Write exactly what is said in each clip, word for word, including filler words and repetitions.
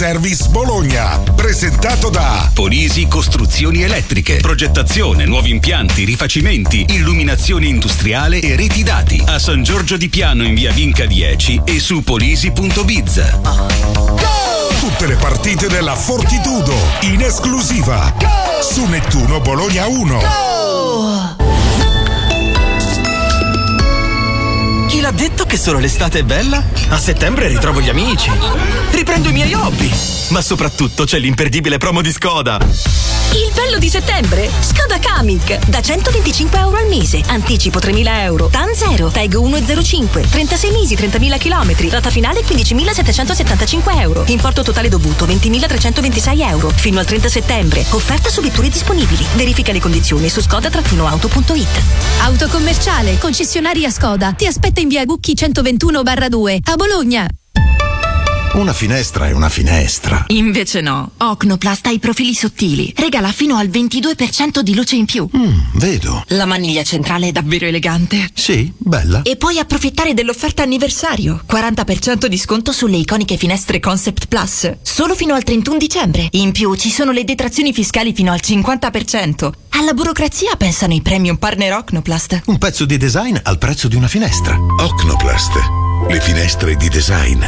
Service Bologna, presentato da Polisi Costruzioni Elettriche, progettazione, nuovi impianti, rifacimenti, illuminazione industriale e reti dati. A San Giorgio di Piano in via Vinca dieci e su polisi punto biz. Tutte le partite della Fortitudo in esclusiva su Nettuno Bologna uno. Chi l'ha detto che solo l'estate è bella? A settembre ritrovo gli amici, riprendo i miei hobby, ma soprattutto c'è l'imperdibile promo di Skoda. Il bello di settembre? Skoda Kamiq da centoventicinque euro al mese, anticipo tremila euro, T A N zero, Tag uno virgola zero cinque, trentasei mesi, trentamila chilometri, rata finale quindicimilasettecentosettantacinque euro, importo totale dovuto ventimilatrecentoventisei euro, fino al trenta settembre, offerta su vetture disponibili, verifica le condizioni su skoda auto punto it. Autocommerciale, concessionaria Skoda, ti aspetta in via Gucchi centoventuno barra due, a Bologna. Una finestra è una finestra. Invece no. Ocnoplast ha i profili sottili. Regala fino al ventidue per cento di luce in più. Mm, vedo. La maniglia centrale è davvero elegante. Sì, bella. E puoi approfittare dell'offerta anniversario. quaranta per cento di sconto sulle iconiche finestre Concept Plus. Solo fino al trentuno dicembre. In più ci sono le detrazioni fiscali fino al cinquanta per cento. Alla burocrazia pensano i premium partner Ocnoplast. Un pezzo di design al prezzo di una finestra. Ocnoplast, le finestre di design.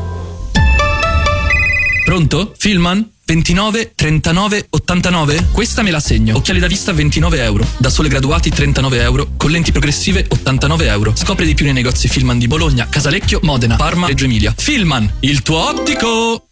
Pronto? Filman? ventinove trentanove ottantanove? Questa me la segno. Occhiali da vista ventinove euro. Da sole graduati trentanove euro. Con lenti progressive ottantanove euro. Scopri di più nei negozi Filman di Bologna, Casalecchio, Modena, Parma, Reggio Emilia. Filman, il tuo ottico!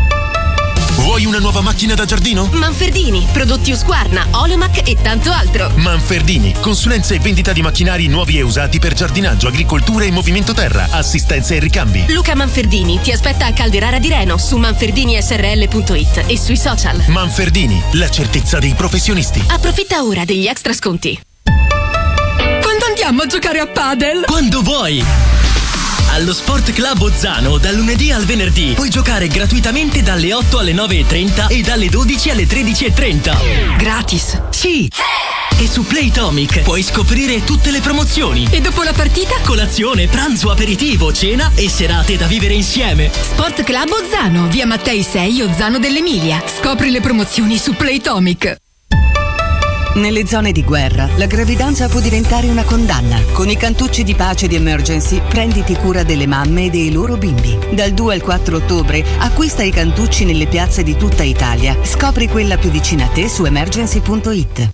Vuoi una nuova macchina da giardino? Manfredini, prodotti Husqvarna, Oleomac e tanto altro. Manfredini, consulenza e vendita di macchinari nuovi e usati per giardinaggio, agricoltura e movimento terra, assistenza e ricambi. Luca Manfredini ti aspetta a Calderara di Reno su manferdini s r l punto it e sui social. Manfredini, la certezza dei professionisti. Approfitta ora degli extra sconti. Quando andiamo a giocare a padel? Quando vuoi! Allo Sport Club Ozzano, dal lunedì al venerdì, puoi giocare gratuitamente dalle otto alle nove e trenta e dalle dodici alle tredici e trenta. Gratis. Sì! E su Playtomic puoi scoprire tutte le promozioni. E dopo la partita? Colazione, pranzo, aperitivo, cena e serate da vivere insieme. Sport Club Ozzano, via Mattei sei, Ozzano dell'Emilia. Scopri le promozioni su Playtomic. Nelle zone di guerra, la gravidanza può diventare una condanna. Con i cantucci di pace di Emergency, prenditi cura delle mamme e dei loro bimbi. Dal due al quattro ottobre, acquista i cantucci nelle piazze di tutta Italia. Scopri quella più vicina a te su emergency punto it.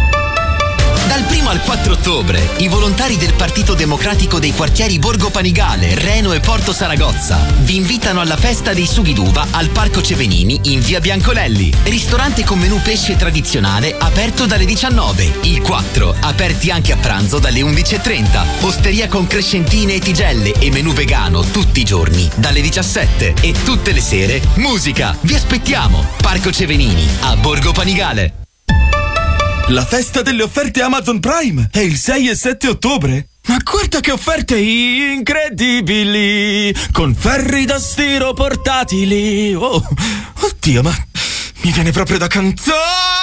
Dal primo al quattro ottobre, i volontari del Partito Democratico dei quartieri Borgo Panigale, Reno e Porto Saragozza vi invitano alla festa dei sughi d'uva al Parco Cevenini in via Biancolelli. Ristorante con menù pesce tradizionale aperto dalle diciannove. Il quattro, aperti anche a pranzo dalle undici e trenta. Osteria con crescentine e tigelle e menù vegano tutti i giorni dalle diciassette. E tutte le sere, musica. Vi aspettiamo. Parco Cevenini a Borgo Panigale. La festa delle offerte Amazon Prime è il sei e sette ottobre. Ma guarda che offerte incredibili! Con ferri da stiro portatili. Oh, oddio, ma mi viene proprio da cantare!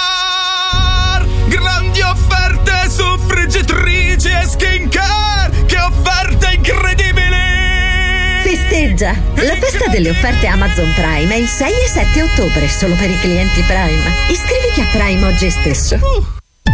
Grandi offerte su friggitrici e skincare! Che offerte incredibili! Festeggia! La festa delle offerte Amazon Prime è il sei e sette ottobre, solo per i clienti Prime. Iscriviti a Prime oggi stesso. Uh.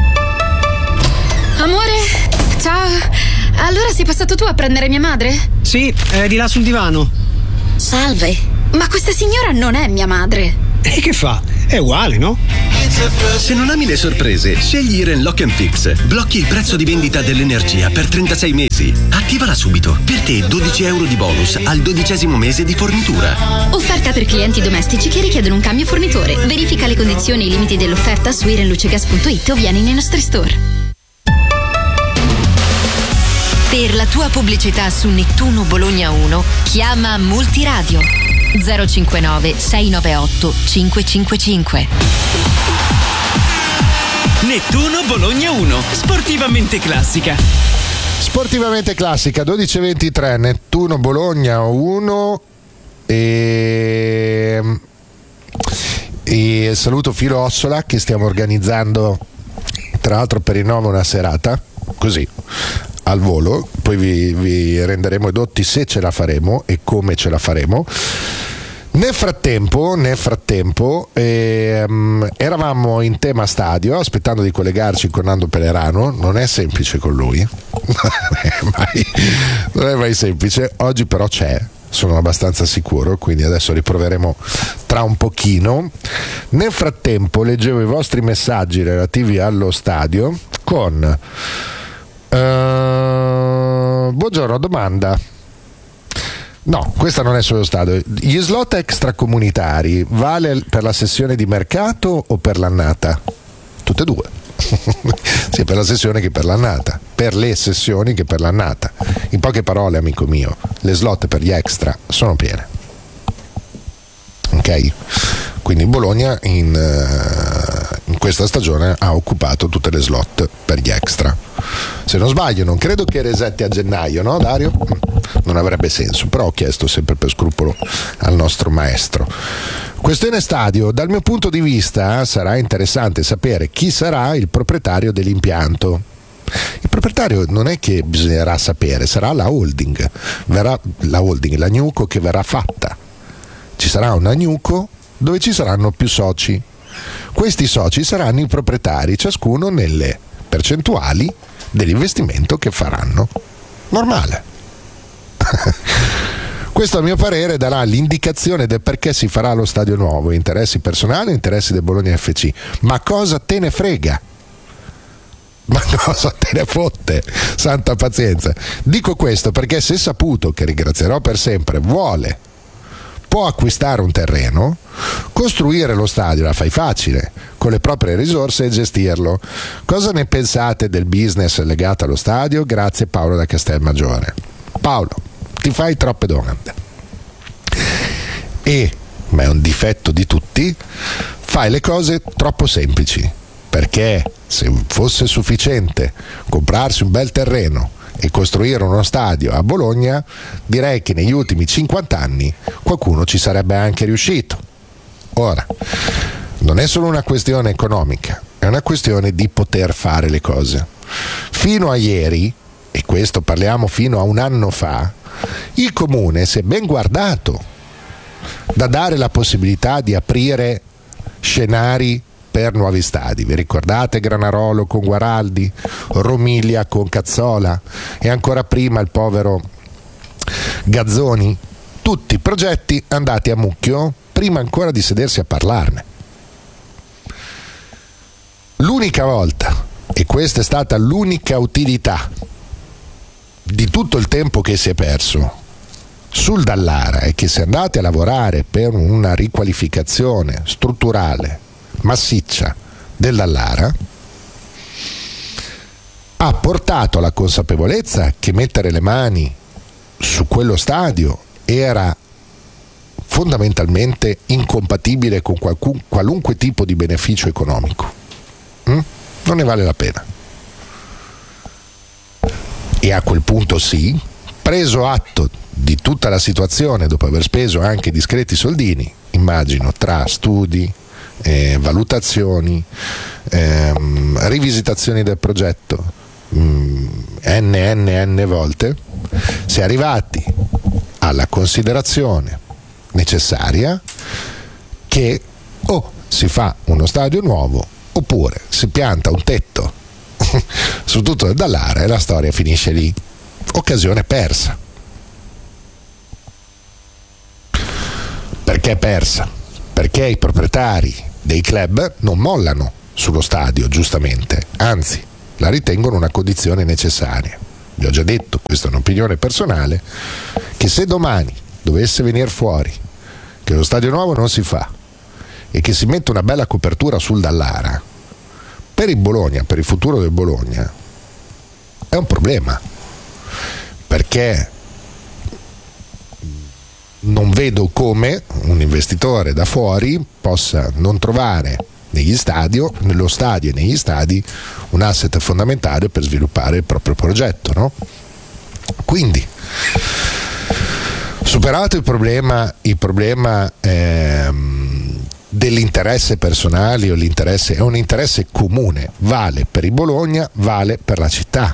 Amore, ciao. Allora sei passato tu a prendere mia madre? Sì, è di là sul divano. Salve. Ma questa signora non è mia madre. E che fa? È uguale, no? Se non ami le sorprese, scegli Iren Lock and Fix. Blocchi il prezzo di vendita dell'energia per trentasei mesi. Attivala subito. Per te dodici euro di bonus al dodicesimo mese di fornitura. Offerta per clienti domestici che richiedono un cambio fornitore. Verifica le condizioni e i limiti dell'offerta su irenlucegas punto it o vieni nei nostri store. Per la tua pubblicità su Nettuno Bologna uno, chiama Multiradio zero cinquantanove sei nove otto cinque cinque cinque. Nettuno Bologna uno, sportivamente classica. Sportivamente classica, dodici e ventitré, Nettuno Bologna uno e, e saluto Filo Ossola che stiamo organizzando tra l'altro per il nome una serata, così al volo, poi vi, vi renderemo edotti se ce la faremo e come ce la faremo. Nel frattempo, nel frattempo ehm, eravamo in tema stadio, aspettando di collegarci con Nando Pellerano. Non è semplice con lui, non è mai, non è mai semplice. Oggi però c'è, sono abbastanza sicuro, quindi adesso riproveremo tra un pochino. Nel frattempo leggevo i vostri messaggi relativi allo stadio con uh, buongiorno, domanda. No, questa non è solo stadio. Gli slot extracomunitari vale per la sessione di mercato o per l'annata? Tutte e due. Sia per la sessione che per l'annata, per le sessioni che per l'annata. In poche parole, amico mio, le slot per gli extra sono piene. Ok? Quindi Bologna in, uh, in questa stagione ha occupato tutte le slot per gli extra. Se non sbaglio, non credo che resetti a gennaio, no Dario? Non avrebbe senso, però ho chiesto sempre per scrupolo al nostro maestro. Questione stadio, dal mio punto di vista sarà interessante sapere chi sarà il proprietario dell'impianto. Il proprietario non è che bisognerà sapere, sarà la holding, verrà la holding, la Gnuco che verrà fatta. Ci sarà una Gnuco dove ci saranno più soci. Questi soci saranno i proprietari, ciascuno nelle percentuali dell'investimento che faranno. Normale. Questo a mio parere darà l'indicazione del perché si farà lo stadio nuovo, interessi personali, interessi del Bologna F C. Ma cosa te ne frega? Ma cosa te ne fotte? Santa pazienza. Dico questo perché se saputo, che ringrazierò per sempre, vuole, può acquistare un terreno, costruire lo stadio la fai facile, con le proprie risorse e gestirlo. Cosa ne pensate del business legato allo stadio? Grazie Paolo da Castelmaggiore. Paolo, ti fai troppe domande e, ma è un difetto di tutti, fai le cose troppo semplici, perché se fosse sufficiente comprarsi un bel terreno e costruire uno stadio a Bologna, direi che negli ultimi cinquanta anni qualcuno ci sarebbe anche riuscito. Ora, non è solo una questione economica, è una questione di poter fare le cose. Fino a ieri, e questo parliamo fino a un anno fa, il comune si è ben guardato da dare la possibilità di aprire scenari per nuovi stadi. Vi ricordate Granarolo con Guaraldi, Romiglia con Cazzola e ancora prima il povero Gazzoni? Tutti progetti andati a mucchio prima ancora di sedersi a parlarne. L'unica volta, e questa è stata l'unica utilità di tutto il tempo che si è perso sul Dallara, è che si è andati a lavorare per una riqualificazione strutturale massiccia del Dallara, ha portato alla consapevolezza che mettere le mani su quello stadio era fondamentalmente incompatibile con qualcun, qualunque tipo di beneficio economico. Mm? Non ne vale la pena. E a quel punto sì, preso atto di tutta la situazione, dopo aver speso anche discreti soldini, immagino, tra studi, eh, valutazioni, ehm, rivisitazioni del progetto, mh, n n n volte, si è arrivati alla considerazione necessaria che o si fa uno stadio nuovo oppure si pianta un tetto su tutto il Dallara e la storia finisce lì. Occasione persa. Perché persa? Perché i proprietari dei club non mollano sullo stadio, giustamente, anzi la ritengono una condizione necessaria. Vi ho già detto, questa è un'opinione personale, che se domani dovesse venire fuori che lo stadio nuovo non si fa e che si mette una bella copertura sul Dallara, per il Bologna, per il futuro del Bologna, è un problema, perché non vedo come un investitore da fuori possa non trovare negli stadio, nello stadio e negli stadi un asset fondamentale per sviluppare il proprio progetto, no? Quindi, superato il problema, il problema ehm, dell'interesse personale o l'interesse, è un interesse comune, vale per il Bologna, vale per la città.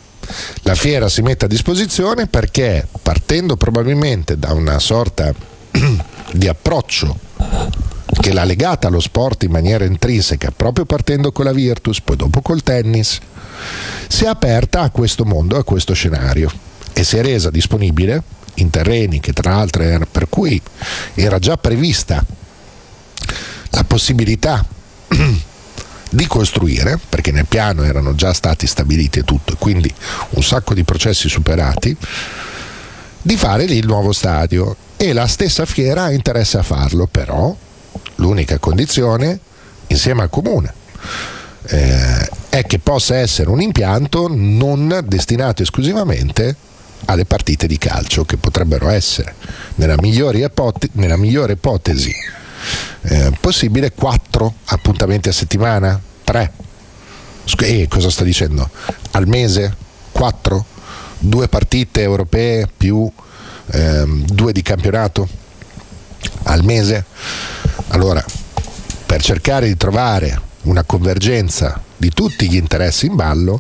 La fiera si mette a disposizione perché, partendo probabilmente da una sorta di approccio che l'ha legata allo sport in maniera intrinseca, proprio partendo con la Virtus, poi dopo col tennis, si è aperta a questo mondo, a questo scenario, e si è resa disponibile in terreni che tra l'altro era, per cui era già prevista la possibilità di costruire, perché nel piano erano già stati stabiliti e tutto, quindi un sacco di processi superati, di fare lì il nuovo stadio, e la stessa fiera ha interesse a farlo, però l'unica condizione, insieme al comune, eh, è che possa essere un impianto non destinato esclusivamente alle partite di calcio, che potrebbero essere, nella migliore, ipote- nella migliore ipotesi eh, possibile, quattro appuntamenti a settimana, tre. E cosa sto dicendo? Al mese? Quattro? Due partite europee più ehm, due di campionato al mese? Allora, per cercare di trovare una convergenza di tutti gli interessi in ballo,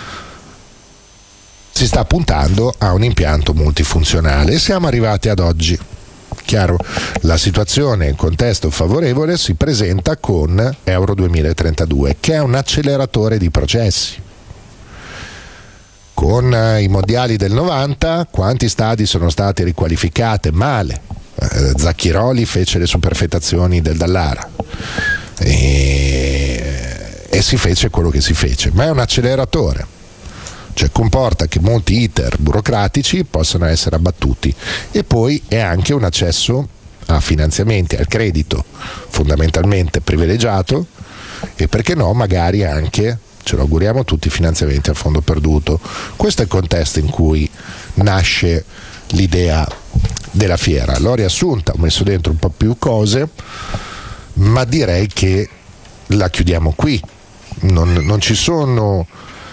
si sta puntando a un impianto multifunzionale, e siamo arrivati ad oggi. Chiaro, la situazione in contesto favorevole si presenta con Euro duemilatrentadue, che è un acceleratore di processi. Con i mondiali del novanta, quanti stadi sono stati riqualificati male? Eh, Zacchiroli fece le superfettazioni del Dallara e, e si fece quello che si fece, ma è un acceleratore, cioè comporta che molti iter burocratici possano essere abbattuti, e poi è anche un accesso a finanziamenti, al credito fondamentalmente privilegiato, e perché no magari anche, ce lo auguriamo tutti, finanziamenti a fondo perduto. Questo è il contesto in cui nasce l'idea della fiera. L'ho riassunta, ho messo dentro un po' più cose, ma direi che la chiudiamo qui. Non, non ci sono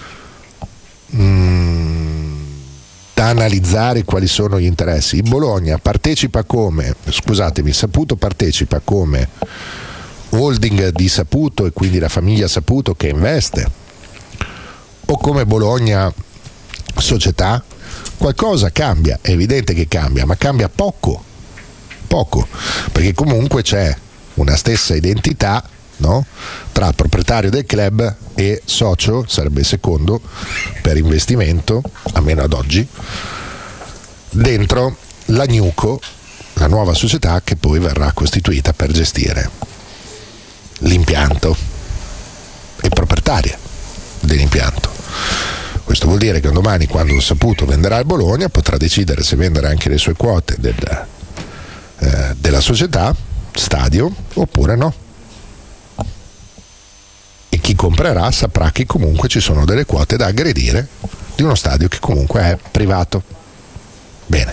mm, da analizzare quali sono gli interessi. Il Bologna partecipa come, scusatemi, Saputo partecipa come holding di Saputo, e quindi la famiglia Saputo che investe, o come Bologna società? Qualcosa cambia, è evidente che cambia, ma cambia poco, poco, perché comunque c'è una stessa identità, no? Tra proprietario del club e socio, sarebbe il secondo per investimento, almeno ad oggi, dentro la Newco, la nuova società che poi verrà costituita per gestire l'impianto e proprietaria dell'impianto. Questo vuol dire che domani, quando Saputo venderà il Bologna, potrà decidere se vendere anche le sue quote del, eh, della società stadio oppure no, e chi comprerà saprà che comunque ci sono delle quote da aggredire di uno stadio che comunque è privato. Bene,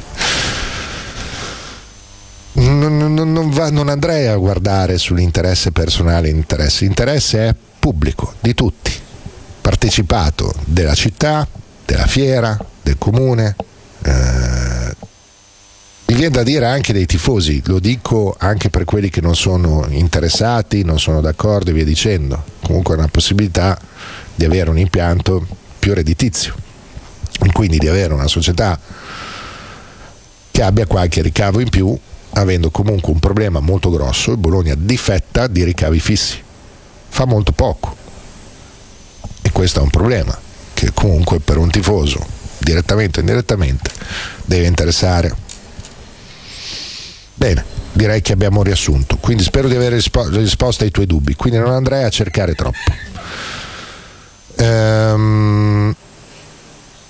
non, non, non, va, non andrei a guardare sull'interesse personale, l'interesse, l'interesse è pubblico, di tutti, partecipato, della città, della fiera, del comune, eh, mi viene da dire anche dei tifosi, lo dico anche per quelli che non sono interessati, non sono d'accordo e via dicendo. Comunque è una possibilità di avere un impianto più redditizio, e quindi di avere una società che abbia qualche ricavo in più, avendo comunque un problema molto grosso. Il Bologna difetta di ricavi fissi, fa molto poco, e questo è un problema che comunque per un tifoso, direttamente o indirettamente, deve interessare. Bene, direi che abbiamo riassunto, quindi spero di aver rispo- risposto ai tuoi dubbi, quindi non andrei a cercare troppo. Ehm